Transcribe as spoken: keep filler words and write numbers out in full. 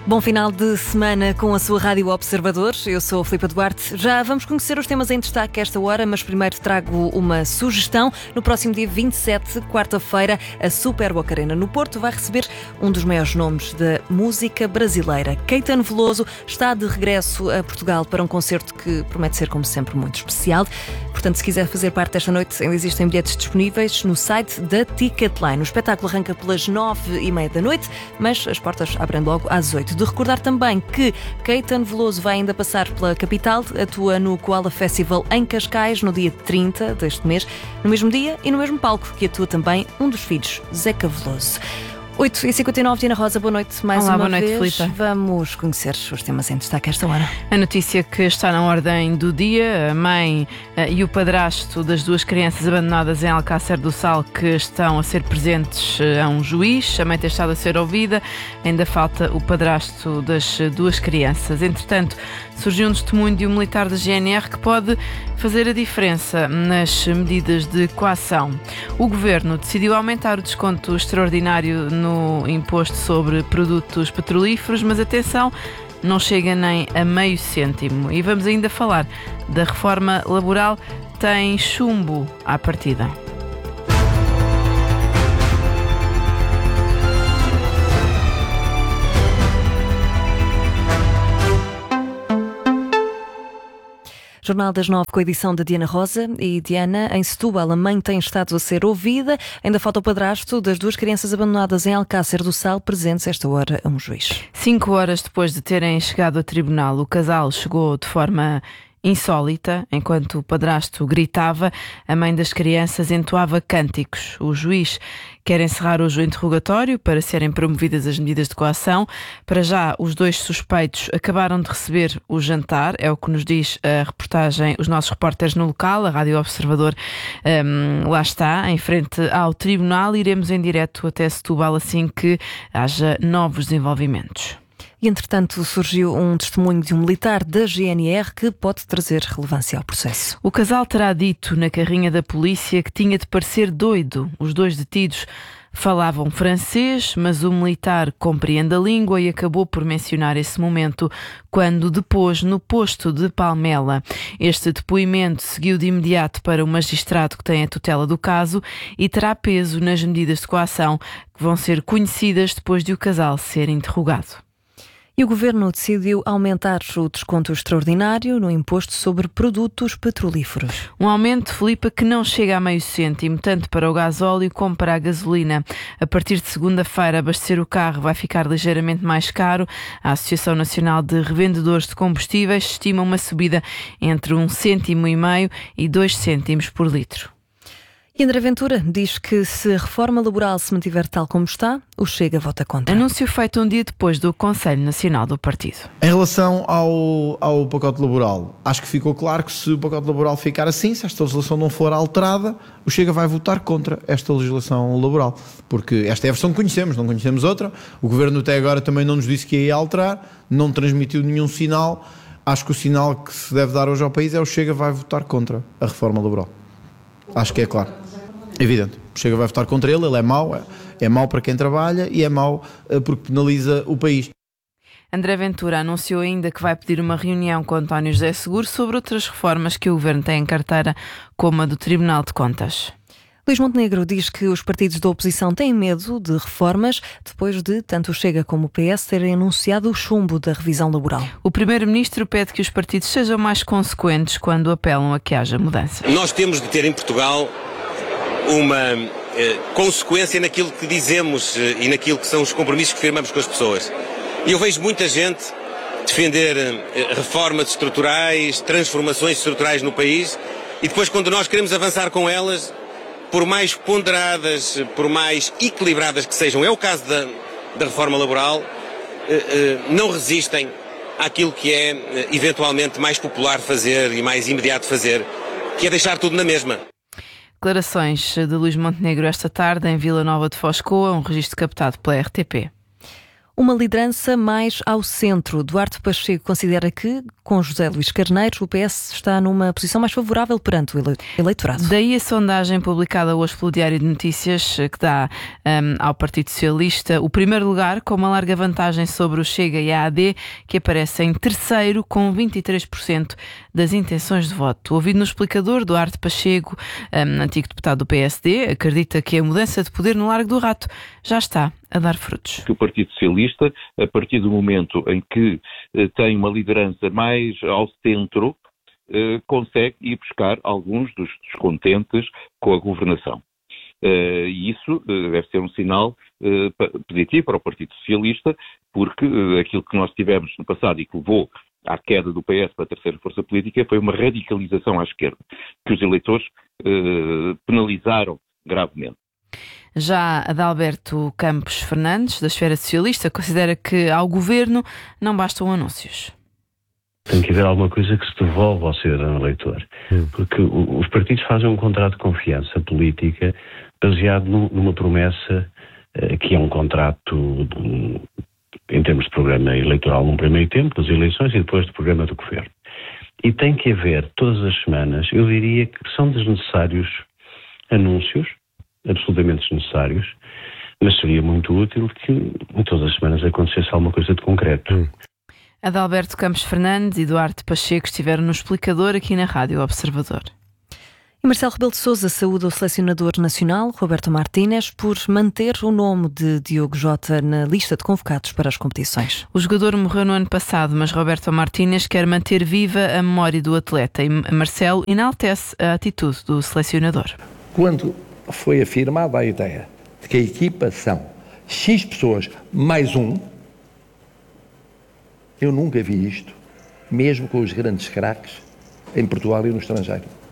Bom final de semana com a sua Rádio Observador. Eu sou a Filipe Duarte. Já vamos conhecer os temas em destaque esta hora, mas primeiro trago uma sugestão. No próximo dia vinte e sete, quarta-feira, a Super Boca Arena no Porto vai receber um dos maiores nomes da música brasileira. Caetano Veloso está de regresso a Portugal para um concerto que promete ser, como sempre, muito especial. Portanto, se quiser fazer parte desta noite, ainda existem bilhetes disponíveis no site da Ticketline. O espetáculo arranca pelas nove e meia da noite, mas as portas abrem logo às oito. De recordar também que Caetano Veloso vai ainda passar pela capital, atua no Koala Festival em Cascais no dia trinta deste mês, no mesmo dia e no mesmo palco que atua também um dos filhos, Zeca Veloso. oito e cinquenta e nove, Diana Rosa, boa noite mais Olá, uma boa vez. noite, Filipe. Vamos conhecer os temas em destaque esta hora. A notícia que está na ordem do dia: a mãe uh, e o padrasto das duas crianças abandonadas em Alcácer do Sal que estão a ser presentes uh, a um juiz. A mãe tem estado a ser ouvida, ainda falta o padrasto das uh, duas crianças. Entretanto, surgiu um testemunho de um militar da G N R que pode fazer a diferença nas medidas de coação. O governo decidiu aumentar o desconto extraordinário no imposto sobre produtos petrolíferos, mas atenção, não chega nem a meio cêntimo. E vamos ainda falar da reforma laboral, tem chumbo à partida. Jornal das Nove com a edição da Diana Rosa. E Diana, em Setúbal, a mãe tem estado a ser ouvida. Ainda falta o padrasto das duas crianças abandonadas em Alcácer do Sal, presentes esta hora a um juiz. Cinco horas depois de terem chegado a tribunal, o casal chegou de forma insólita. Enquanto o padrasto gritava, a mãe das crianças entoava cânticos. O juiz quer encerrar hoje o interrogatório para serem promovidas as medidas de coação. Para já, os dois suspeitos acabaram de receber o jantar, é o que nos diz a reportagem, os nossos repórteres no local, a Rádio Observador um, lá está, em frente ao tribunal. Iremos em direto até Setúbal assim que haja novos desenvolvimentos. E, entretanto, surgiu um testemunho de um militar da G N R que pode trazer relevância ao processo. O casal terá dito na carrinha da polícia que tinha de parecer doido. Os dois detidos falavam francês, mas o militar compreende a língua e acabou por mencionar esse momento quando depôs no posto de Palmela. Este depoimento seguiu de imediato para o magistrado que tem a tutela do caso e terá peso nas medidas de coação que vão ser conhecidas depois de o casal ser interrogado. E o governo decidiu aumentar o desconto extraordinário no imposto sobre produtos petrolíferos. Um aumento, Filipe, que não chega a meio cêntimo, tanto para o gasóleo como para a gasolina. A partir de segunda-feira, abastecer o carro vai ficar ligeiramente mais caro. A Associação Nacional de Revendedores de Combustíveis estima uma subida entre um cêntimo e meio e dois cêntimos por litro. E André Ventura diz que se a reforma laboral se mantiver tal como está, o Chega vota contra. Anúncio feito um dia depois do Conselho Nacional do Partido. Em relação ao, ao pacote laboral, acho que ficou claro que se o pacote laboral ficar assim, se esta legislação não for alterada, o Chega vai votar contra esta legislação laboral. Porque esta é a versão que conhecemos, não conhecemos outra. O Governo até agora também não nos disse que ia alterar, não transmitiu nenhum sinal. Acho que o sinal que se deve dar hoje ao país é o Chega vai votar contra a reforma laboral. Acho que é claro. Evidente, o Chega vai votar contra ele, ele é mau, é, é mau para quem trabalha e é mau uh, porque penaliza o país. André Ventura anunciou ainda que vai pedir uma reunião com António José Seguro sobre outras reformas que o Governo tem em carteira, como a do Tribunal de Contas. Luís Montenegro diz que os partidos da oposição têm medo de reformas depois de tanto o Chega como o P S terem anunciado o chumbo da revisão laboral. O primeiro-ministro pede que os partidos sejam mais consequentes quando apelam a que haja mudança. Nós temos de ter em Portugal uma eh, consequência naquilo que dizemos eh, e naquilo que são os compromissos que firmamos com as pessoas. E eu vejo muita gente defender eh, reformas estruturais, transformações estruturais no país, e depois, quando nós queremos avançar com elas, por mais ponderadas, por mais equilibradas que sejam, é o caso da, da reforma laboral, eh, eh, não resistem àquilo que é eh, eventualmente mais popular fazer e mais imediato fazer, que é deixar tudo na mesma. Declarações de Luís Montenegro esta tarde em Vila Nova de Foscoa, um registro captado pela R T P. Uma liderança mais ao centro. Duarte Pacheco considera que, com José Luís Carneiro, o P S está numa posição mais favorável perante o eleitorado. Daí a sondagem publicada hoje pelo Diário de Notícias, que dá um, ao Partido Socialista o primeiro lugar, com uma larga vantagem sobre o Chega e a AD, que aparece em terceiro, com vinte e três por cento das intenções de voto. Ouvido no explicador, Duarte Pacheco, um, antigo deputado do P S D, acredita que a mudança de poder no Largo do Rato já está a dar frutos. Que o Partido Socialista, a partir do momento em que eh, tem uma liderança mais ao centro, eh, consegue ir buscar alguns dos descontentes com a governação. Eh, e isso eh, deve ser um sinal eh, positivo para o Partido Socialista, porque eh, aquilo que nós tivemos no passado e que levou à queda do P S para a terceira força política foi uma radicalização à esquerda, que os eleitores eh, penalizaram gravemente. Já Adalberto Campos Fernandes, da esfera socialista, considera que ao governo não bastam anúncios. Tem que haver alguma coisa que se devolva ao cidadão eleitor. Porque os partidos fazem um contrato de confiança política baseado numa promessa que é um contrato em termos de programa eleitoral num primeiro tempo, das eleições, e depois do programa do governo. E tem que haver, todas as semanas, eu diria que são desnecessários anúncios, absolutamente desnecessários, mas seria muito útil que em todas as semanas acontecesse alguma coisa de concreto. Hum. Adalberto Campos Fernandes e Duarte Pacheco estiveram no explicador aqui na Rádio Observador. E Marcelo Rebelo de Sousa saúda o selecionador nacional, Roberto Martínez, por manter o nome de Diogo Jota na lista de convocados para as competições. O jogador morreu no ano passado, mas Roberto Martínez quer manter viva a memória do atleta e Marcelo enaltece a atitude do selecionador. Quando foi afirmada a ideia de que a equipa são X pessoas mais um, eu nunca vi isto, mesmo com os grandes craques em Portugal e no estrangeiro.